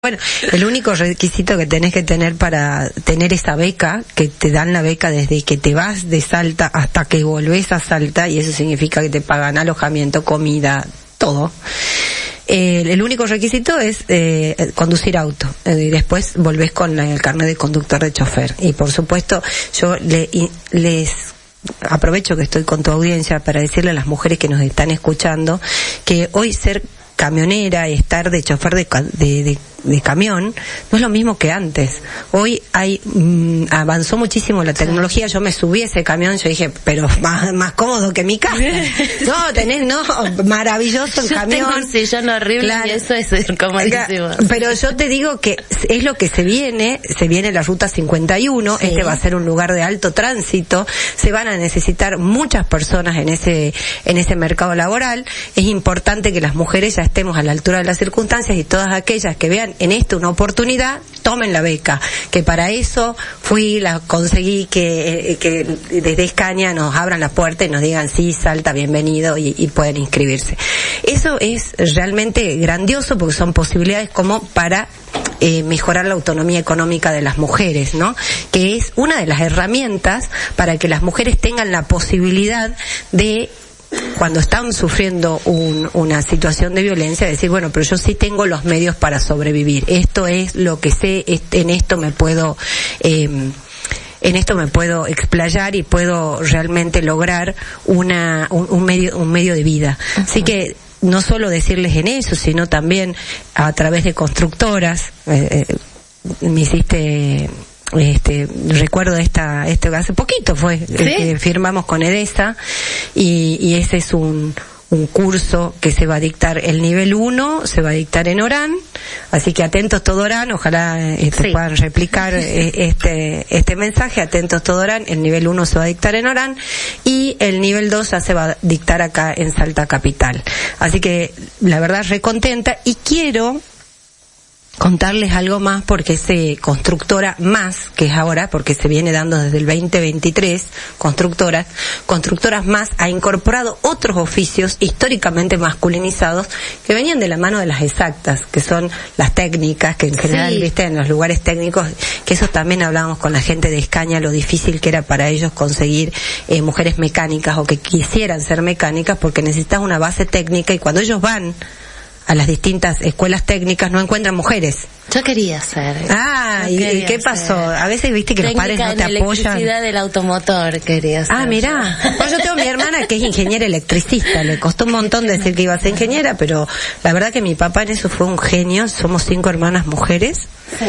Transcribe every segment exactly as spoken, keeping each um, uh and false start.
Bueno, el único requisito que tenés que tener para tener esa beca, que te dan la beca desde que te vas de Salta hasta que volvés a Salta, y eso significa que te pagan alojamiento, comida, todo. Eh, el único requisito es eh, conducir auto, eh, y después volvés con la, el carnet de conductor de chofer. Y por supuesto, yo le, y, les aprovecho que estoy con tu audiencia para decirle a las mujeres que nos están escuchando que hoy ser camionera y estar de chofer de, de, de, de camión no es lo mismo que antes. Hoy hay mmm, avanzó muchísimo la tecnología. Yo me subí a ese camión, yo dije, pero más, más cómodo que mi casa. No, tenés, no, maravilloso el yo camión. Tengo un sillón horrible, claro. Y eso es comodísimo. Pero yo te digo que es lo que se viene, se viene la ruta cincuenta y uno, sí. Este va a ser un lugar de alto tránsito, se van a necesitar muchas personas en ese, en ese mercado laboral. Es importante que las mujeres ya estemos a la altura de las circunstancias, y todas aquellas que vean en esto una oportunidad, tomen la beca, que para eso fui, la conseguí, que, que desde Escaña nos abran la puerta y nos digan sí, Salta, bienvenido, y, y pueden inscribirse. Eso es realmente grandioso, porque son posibilidades como para eh, mejorar la autonomía económica de las mujeres, ¿no? Que es una de las herramientas para que las mujeres tengan la posibilidad de, cuando están sufriendo un, una situación de violencia, decir, bueno, pero yo sí tengo los medios para sobrevivir. Esto es lo que sé, en esto me puedo, eh, en esto me puedo explayar y puedo realmente lograr una, un, un medio, un medio de vida. Uh-huh. Así que, no solo decirles en eso, sino también a través de constructoras, eh, eh, me hiciste, este recuerdo de esta este hace poquito fue, ¿sí? Que firmamos con EDESA, y, y ese es un un curso que se va a dictar, el nivel uno se va a dictar en Orán, así que atentos todo Orán, ojalá este, sí. puedan replicar este este mensaje, atentos todo Orán, el nivel uno se va a dictar en Orán, y el nivel dos ya se va a dictar acá en Salta Capital. Así que la verdad recontenta, y quiero contarles algo más, porque ese Constructora Más, que es ahora, porque se viene dando desde el veinte veintitrés, Constructoras, Constructoras Más ha incorporado otros oficios históricamente masculinizados que venían de la mano de las exactas, que son las técnicas, que en general, sí. viste, en los lugares técnicos, que eso también hablábamos con la gente de Escaña, lo difícil que era para ellos conseguir eh, mujeres mecánicas o que quisieran ser mecánicas, porque necesitas una base técnica, y cuando ellos van a las distintas escuelas técnicas no encuentran mujeres. Yo quería ser. Ah, ¿y qué ser. pasó? A veces viste que Técnica los padres no te en apoyan. Electricidad del automotor quería ser. Ah, mirá. Pues yo tengo mi hermana que es ingeniera electricista. Le costó un montón decir que iba a ser ingeniera, pero la verdad que mi papá en eso fue un genio. Somos cinco hermanas mujeres. Sí.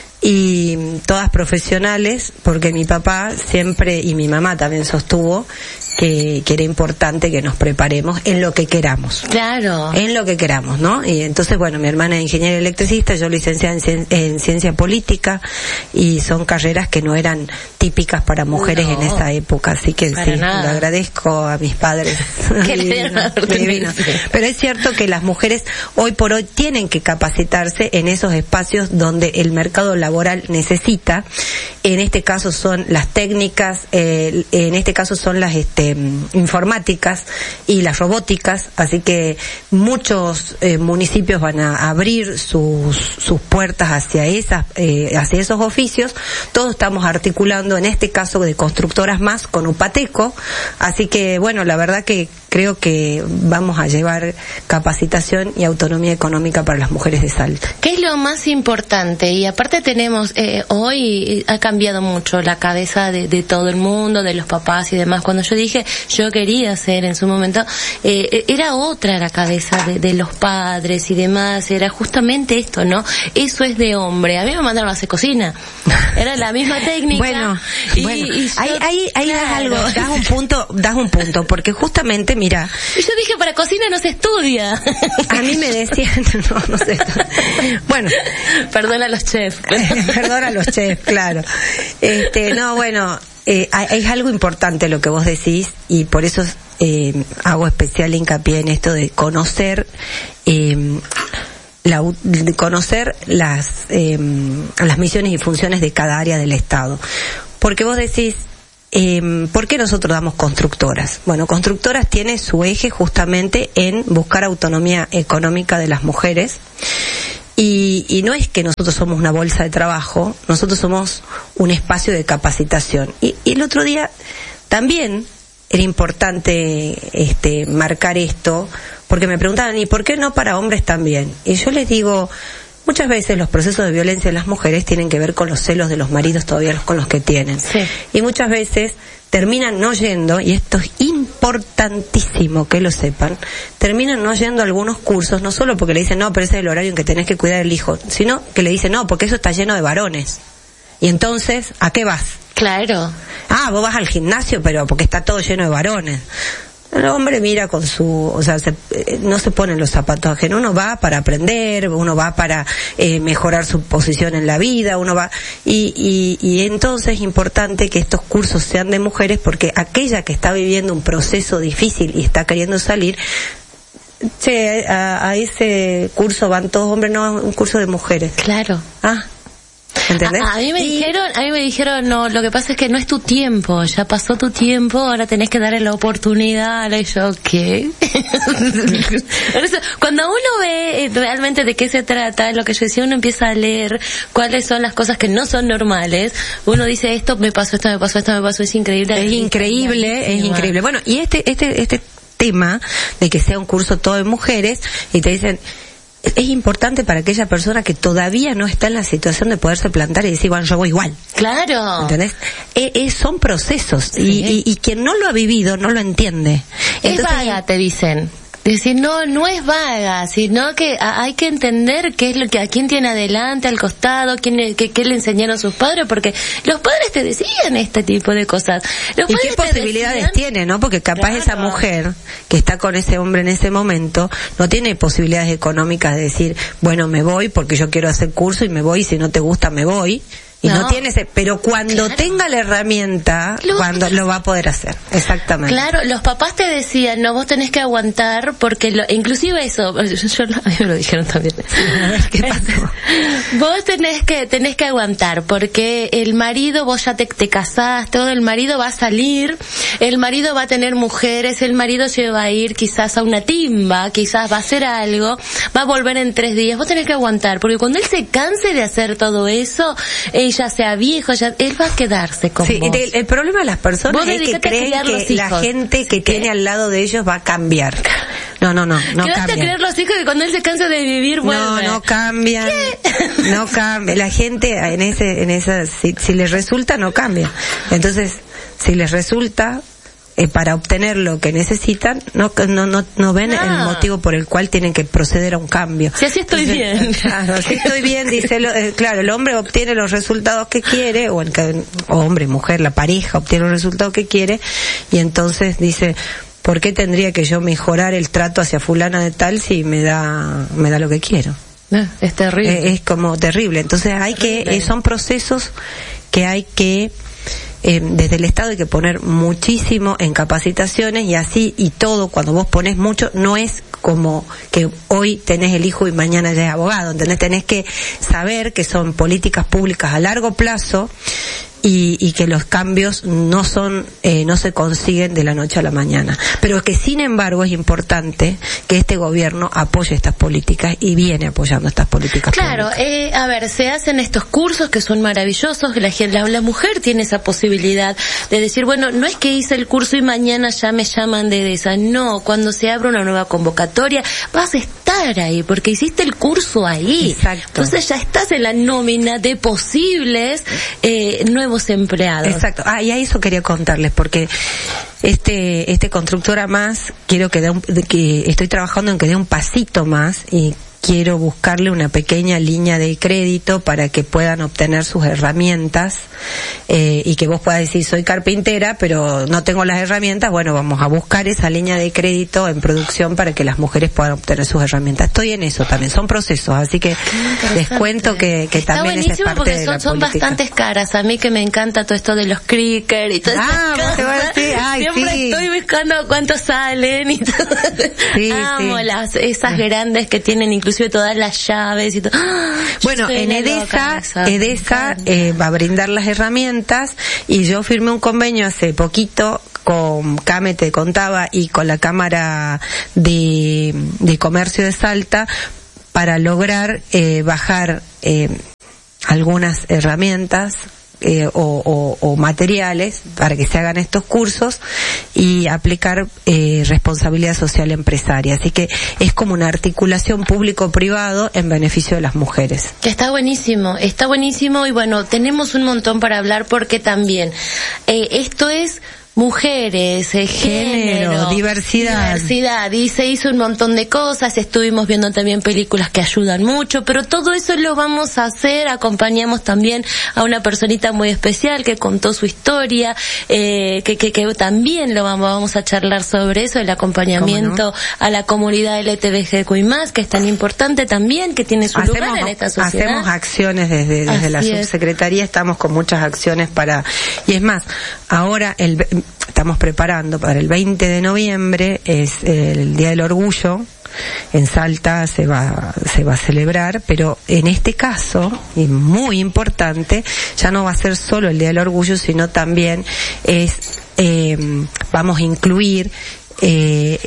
Y todas profesionales, porque mi papá siempre, y mi mamá también sostuvo que, que era importante que nos preparemos en lo que queramos. Claro. En lo que queramos, ¿no? Y entonces, bueno, mi hermana es ingeniera electricista, yo licenciada en, cien, en ciencia política, y son carreras que no eran típicas para mujeres no, en esa época, así que sí, nada. Le agradezco a mis padres. divino, divino. Pero es cierto que las mujeres hoy por hoy tienen que capacitarse en esos espacios donde el mercado laboral necesita. En este caso son las técnicas, eh, en este caso son las este informáticas y las robóticas, así que muchos eh, municipios van a abrir sus sus puertas hacia esas eh, hacia esos oficios. Todos estamos articulando en este caso de Constructoras Más con Upateco, así que bueno, la verdad que creo que vamos a llevar capacitación y autonomía económica para las mujeres de Salta. ¿Qué es lo más importante? Y aparte tenemos, eh, hoy ha cambiado mucho la cabeza de, de todo el mundo, de los papás y demás. Cuando yo dije, yo quería ser en su momento, eh, era otra la cabeza de, de los padres y demás, era justamente esto, ¿no? Eso es de hombre. A mí me mandaron a hacer cocina. Era la misma técnica. Bueno, y, bueno. Y yo, ahí, ahí, ahí claro. das algo, das un punto, das un punto, porque justamente, mira. Y yo dije, para cocina no se estudia. A mí me decían, no, no sé. Bueno. Perdona a los chefs. Perdona a los chefs, claro. Este, no, bueno, eh, es algo importante lo que vos decís, y por eso eh, hago especial hincapié en esto de conocer, eh, la, de conocer las, eh, las misiones y funciones de cada área del Estado. Porque vos decís, Eh, ¿por qué nosotros damos constructoras? Bueno, constructoras tiene su eje justamente en buscar autonomía económica de las mujeres, Y, y no es que nosotros somos una bolsa de trabajo, nosotros somos un espacio de capacitación. Y, y el otro día también era importante este, marcar esto, porque me preguntaban, ¿y por qué no para hombres también? Y yo les digo, muchas veces los procesos de violencia en las mujeres tienen que ver con los celos de los maridos todavía con los que tienen. Sí. Y muchas veces terminan no yendo, y esto es importantísimo que lo sepan, terminan no yendo a algunos cursos, no solo porque le dicen, no, pero ese es el horario en que tenés que cuidar el hijo, sino que le dicen, no, porque eso está lleno de varones. Y entonces, ¿a qué vas? Claro. Ah, vos vas al gimnasio, pero porque está todo lleno de varones. El hombre mira con su, o sea, se, eh, no se ponen los zapatos ajenos, uno va para aprender, uno va para eh, mejorar su posición en la vida, uno va, y, y, y entonces es importante que estos cursos sean de mujeres, porque aquella que está viviendo un proceso difícil y está queriendo salir, che, a, a ese curso van todos hombres, no, un curso de mujeres. Claro. Ah. ¿Entendés? A, a mí me y... dijeron, a mí me dijeron, no, lo que pasa es que no es tu tiempo, ya pasó tu tiempo, ahora tenés que darle la oportunidad. Y yo, ¿qué? Cuando uno ve realmente de qué se trata, lo que yo decía, uno empieza a leer cuáles son las cosas que no son normales, uno dice, esto me pasó, esto me pasó, esto me pasó, es increíble. Es increíble, es increíble. Bueno, y este, este, este tema de que sea un curso todo de mujeres, y te dicen, es importante para aquella persona que todavía no está en la situación de poderse plantar y decir, bueno, yo voy igual. Claro. ¿Entendés? Eh, eh, son procesos, sí. y, y, y quien no lo ha vivido no lo entiende. Es Entonces, vaga, te dicen. Decir, no, no es vaga, sino que a, hay que entender qué es lo que, a quién tiene adelante, al costado, quién, qué, qué le enseñaron sus padres, porque los padres te decían este tipo de cosas. Los ¿Y qué posibilidades decían... tiene, no? Porque capaz claro. esa mujer que está con ese hombre en ese momento no tiene posibilidades económicas de decir, bueno, me voy porque yo quiero hacer curso y me voy, y si no te gusta me voy. Y no, no tiene ese, pero cuando claro. tenga la herramienta, lo, cuando lo va a poder hacer. Exactamente. Claro, los papás te decían, no, vos tenés que aguantar, porque lo, inclusive eso, yo, yo, a mí me lo dijeron también. A ver, ¿qué pasó? Vos tenés que, tenés que aguantar, porque el marido, vos ya te, te casás, todo el marido va a salir, el marido va a tener mujeres, el marido se va a ir quizás a una timba, quizás va a hacer algo, va a volver en tres días, vos tenés que aguantar, porque cuando él se canse de hacer todo eso, eh, ya sea viejo, ya, él va a quedarse con sí, vos. El, el problema de las personas es que creen que la gente que ¿Qué? tiene al lado de ellos va a cambiar. No, no, no, no cambia. a creer los hijos que cuando él se cansa de vivir vuelve. No, no cambian. ¿Qué? No cambia. La gente en ese, en esa, si, si les resulta, no cambia. Entonces, si les resulta, Eh, para obtener lo que necesitan, no no no, no ven no. el motivo por el cual tienen que proceder a un cambio. Si así estoy Entonces, bien. Claro, si estoy bien, dice, lo, eh, claro, el hombre obtiene los resultados que quiere, o el o hombre, mujer, la pareja obtiene los resultados que quiere, y entonces dice, ¿por qué tendría que yo mejorar el trato hacia fulana de tal si me da me da lo que quiero? No, es terrible. Eh, es como terrible. Entonces hay terrible. que, eh, son procesos que hay que Eh, desde el Estado hay que poner muchísimo en capacitaciones, y así y todo, cuando vos pones mucho, no es como que hoy tenés el hijo y mañana ya es abogado, ¿entendés? Tenés que saber que son políticas públicas a largo plazo, y, y que los cambios no son, eh, no se consiguen de la noche a la mañana. Pero que sin embargo es importante que este gobierno apoye estas políticas, y viene apoyando estas políticas claro, públicas. Claro, eh, a ver, se hacen estos cursos que son maravillosos, que la, la, la mujer tiene esa posibilidad de decir, bueno, no es que hice el curso y mañana ya me llaman de esa, no, cuando se abra una nueva convocatoria, vas a estar ahí, porque hiciste el curso ahí. Exacto. Entonces ya estás en la nómina de posibles eh, nuevos empleados. Exacto. Ah, y a eso quería contarles, porque este este Constructora Más, quiero que dé un, que estoy trabajando en que dé un pasito más, y quiero buscarle una pequeña línea de crédito para que puedan obtener sus herramientas, eh, y que vos puedas decir, soy carpintera, pero no tengo las herramientas. Bueno, vamos a buscar esa línea de crédito en producción para que las mujeres puedan obtener sus herramientas. Estoy en eso también, son procesos, así que les cuento que, que también es parte porque de son, la son bastantes caras. A mí que me encanta todo esto de los crickers y todo ah, eso. Te voy a decir, ay, siempre sí. estoy buscando cuántos salen y todo. Sí, amo sí. las esas grandes que tienen inclusive todas las llaves y todo. Bueno, en Edesa, Edesa eh, va a brindar las herramientas, y yo firmé un convenio hace poquito con Came, te contaba, y con la Cámara de, de Comercio de Salta, para lograr eh, bajar eh, algunas herramientas Eh, o, o, o materiales para que se hagan estos cursos y aplicar eh, responsabilidad social empresaria. Así que es como una articulación público-privado en beneficio de las mujeres. Que está buenísimo, está buenísimo y bueno, tenemos un montón para hablar porque también eh, esto es mujeres, eh, género, género, diversidad. diversidad, y se hizo un montón de cosas, estuvimos viendo también películas que ayudan mucho, pero todo eso lo vamos a hacer, acompañamos también a una personita muy especial que contó su historia, eh, que, que, que también lo vamos, vamos a charlar sobre eso, el acompañamiento no? a la comunidad L G B T Q I más, que es tan importante también, que tiene su hacemos, lugar en esta sociedad. Hacemos acciones desde, desde la subsecretaría, estamos con muchas acciones para, y es más, ahora el estamos preparando para el veinte de noviembre, es el Día del Orgullo, en Salta se va, se va a celebrar, pero en este caso, y muy importante, ya no va a ser solo el Día del Orgullo, sino también es, eh, vamos a incluir eh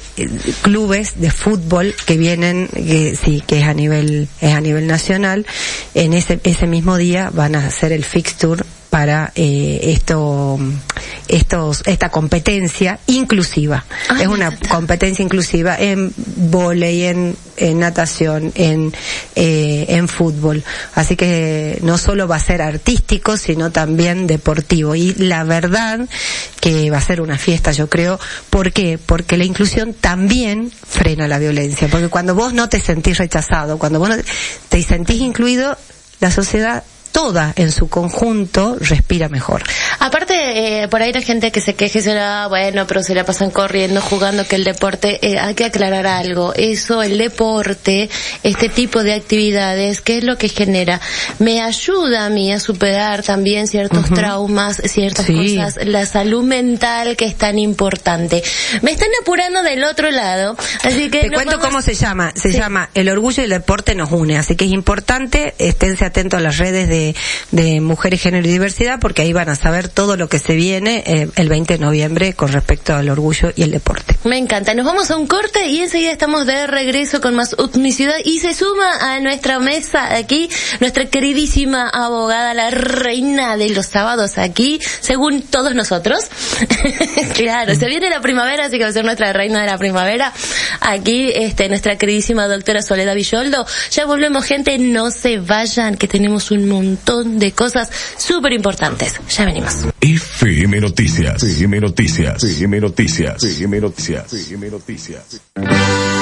clubes de fútbol que vienen, que sí, que es a nivel, es a nivel nacional. En ese, ese mismo día van a hacer el fixture para eh, esto, estos, esta competencia inclusiva. Ay, es una competencia inclusiva en vóley, en, en natación, en, eh, en fútbol. Así que no solo va a ser artístico, sino también deportivo. Y la verdad que va a ser una fiesta, yo creo. ¿Por qué? Porque la inclusión también frena la violencia. Porque cuando vos no te sentís rechazado, cuando vos no te sentís incluido, la sociedad toda en su conjunto respira mejor. Aparte, eh, por ahí la gente que se queje será, bueno, pero se la pasan corriendo, jugando, que el deporte, eh, hay que aclarar algo. Eso, el deporte, este tipo de actividades, ¿qué es lo que genera? Me ayuda a mí a superar también ciertos uh-huh. traumas, ciertas sí. cosas, la salud mental que es tan importante. Me están apurando del otro lado, así que... Te cuento vamos... cómo se llama. Se sí. llama El Orgullo y el Deporte nos une, así que es importante, esténse atentos a las redes de De, de Mujeres, Género y Diversidad, porque ahí van a saber todo lo que se viene eh, el veinte de noviembre con respecto al orgullo y el deporte. Me encanta. Nos vamos a un corte y enseguida estamos de regreso con más U T M I Ciudad y se suma a nuestra mesa aquí nuestra queridísima abogada, la reina de los sábados aquí, según todos nosotros. Claro, se viene la primavera, así que va a ser nuestra reina de la primavera. Aquí, este, nuestra queridísima doctora Soledad Villoldo. Ya volvemos, gente, no se vayan, que tenemos un montón de cosas súper importantes. Ya venimos. F M Noticias. F M Noticias. F M Noticias. F M Noticias. F M Noticias.